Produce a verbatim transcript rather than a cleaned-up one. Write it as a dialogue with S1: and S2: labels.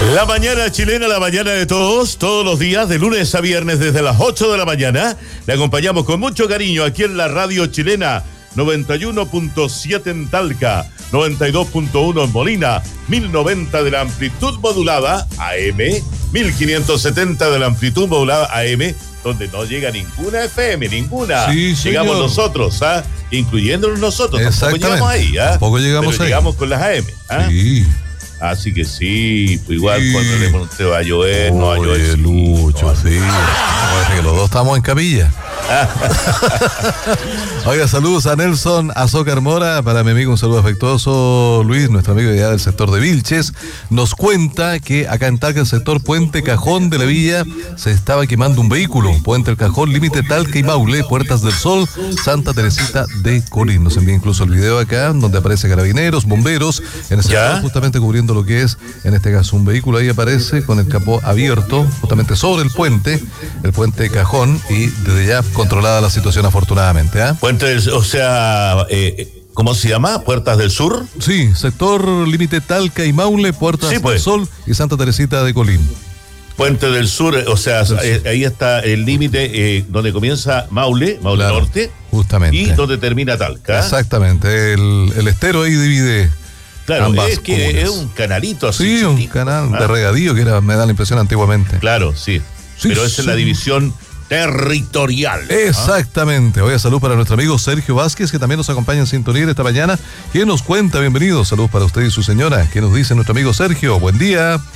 S1: La mañana chilena, la mañana de todos, todos los días, de lunes a viernes, desde las ocho de la mañana. Le acompañamos con mucho cariño aquí en la radio chilena, noventa y uno punto siete en Talca, noventa y dos punto uno en Molina, mil noventa de la amplitud modulada A M, mil quinientos setenta de la amplitud modulada A M, donde no llega ninguna F M, ninguna.
S2: Sí,
S1: llegamos
S2: señor.
S1: nosotros, ¿ah? Incluyéndonos nosotros. Tampoco
S2: Exactamente.
S1: llegamos ahí, ¿ah?
S2: Tampoco llegamos
S1: Pero
S2: ahí.
S1: llegamos con las A M, ¿ah?
S2: Sí.
S1: Así que sí, pues igual
S2: Sí.
S1: cuando le pregunté va a llover, no va a llover.
S2: Oye,
S1: sí,
S2: Lucho,
S1: no,
S2: sí. Parece que los dos estamos en capilla. Oiga, saludos a Nelson Azócar Mora, para mi amigo un saludo afectuoso. Luis, nuestro amigo ya del sector de Vilches, nos cuenta que acá en Talca, el sector Puente Cajón de la Villa, se estaba quemando un vehículo. Puente El Cajón, límite Talca y Maule, Puertas del Sol, Santa Teresita de Colín. Nos envía incluso el video acá, donde aparece carabineros, bomberos, en el sector,
S1: ¿Ya?
S2: justamente cubriendo lo que es, en este caso, un vehículo. Ahí aparece con el capó abierto, justamente sobre el puente, el puente Cajón, y desde ya controlada la situación afortunadamente, ¿ah?
S1: Puente del, o sea, eh, ¿cómo se llama? ¿Puertas del Sur?
S2: Sí, sector límite Talca y Maule, Puertas
S1: Sí, pues.
S2: del Sol y Santa Teresita de Colín.
S1: Puente del Sur, o sea, eh, ahí está el límite eh, donde comienza Maule, Maule
S2: Claro,
S1: Norte,
S2: justamente.
S1: y donde termina Talca.
S2: Exactamente, el, el estero ahí divide.
S1: Claro,
S2: ambas
S1: es que
S2: comunas.
S1: es un canalito así.
S2: Sí, un
S1: chiquitito,
S2: canal
S1: ¿ah?
S2: de regadío que era, me da la impresión antiguamente.
S1: Claro, sí.
S2: Sí,
S1: Pero esa es la
S2: sí.
S1: división territorial. ¿ah?
S2: Exactamente. Oiga, salud para nuestro amigo Sergio Vázquez, que también nos acompaña en sintonía esta mañana. ¿Quién nos cuenta? Bienvenido. Salud para usted y su señora. ¿Qué nos dice nuestro amigo Sergio? Buen día.